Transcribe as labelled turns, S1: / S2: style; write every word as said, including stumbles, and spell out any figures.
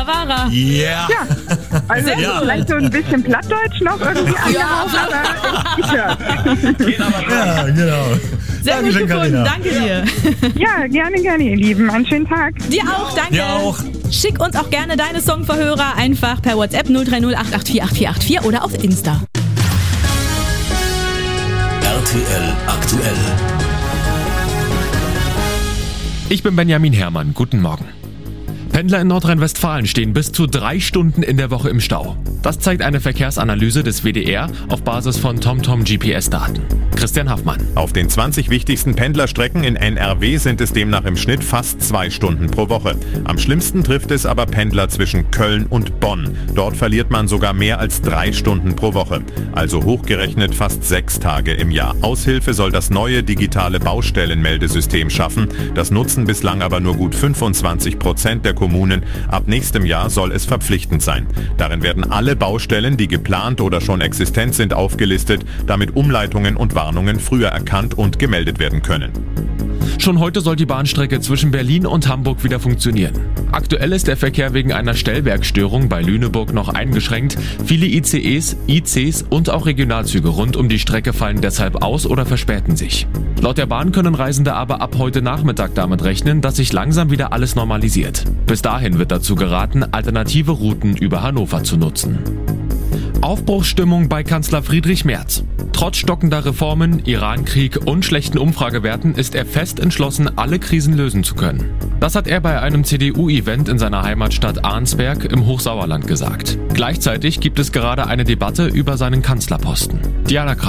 S1: war er.
S2: Yeah.
S3: Ja, also
S1: Sehr
S3: ja.
S1: gut.
S3: vielleicht so ein bisschen Plattdeutsch noch irgendwie angehaucht, aber ich höre.
S2: Ja, genau.
S1: Sehr
S2: Dankeschön,
S1: gut gefunden,
S2: Carina.
S1: danke dir.
S3: Ja, gerne, gerne, ihr Lieben. Einen schönen Tag.
S1: Dir auch, danke.
S2: Dir auch.
S1: Schick uns auch gerne deine Songverhörer einfach per WhatsApp null drei null acht acht vier acht vier acht vier oder auf Insta.
S4: R T L aktuell.
S5: Ich bin Benjamin Herrmann. Guten Morgen. Pendler in Nordrhein-Westfalen stehen bis zu drei Stunden in der Woche im Stau. Das zeigt eine Verkehrsanalyse des W D R auf Basis von TomTom G P S-Daten. Christian Haffmann.
S6: Auf den zwanzig wichtigsten Pendlerstrecken in N R W sind es demnach im Schnitt fast zwei Stunden pro Woche. Am schlimmsten trifft es aber Pendler zwischen Köln und Bonn. Dort verliert man sogar mehr als drei Stunden pro Woche. Also hochgerechnet fast sechs Tage im Jahr. Aushilfe soll das neue digitale Baustellenmeldesystem schaffen. Das nutzen bislang aber nur gut fünfundzwanzig Prozent der Kommunen. Ab nächstem Jahr soll es verpflichtend sein. Darin werden alle Baustellen, die geplant oder schon existent sind, aufgelistet, damit Umleitungen und Warnungen früher erkannt und gemeldet werden können.
S5: Schon heute soll die Bahnstrecke zwischen Berlin und Hamburg wieder funktionieren. Aktuell ist der Verkehr wegen einer Stellwerkstörung bei Lüneburg noch eingeschränkt. Viele I C Es, I Cs und auch Regionalzüge rund um die Strecke fallen deshalb aus oder verspäten sich. Laut der Bahn können Reisende aber ab heute Nachmittag damit rechnen, dass sich langsam wieder alles normalisiert. Bis dahin wird dazu geraten, alternative Routen über Hannover zu nutzen. Aufbruchsstimmung bei Kanzler Friedrich Merz. Trotz stockender Reformen, Irankrieg und schlechten Umfragewerten ist er fest entschlossen, alle Krisen lösen zu können. Das hat er bei einem C D U-Event in seiner Heimatstadt Arnsberg im Hochsauerland gesagt. Gleichzeitig gibt es gerade eine Debatte über seinen Kanzlerposten. Diana Kraft.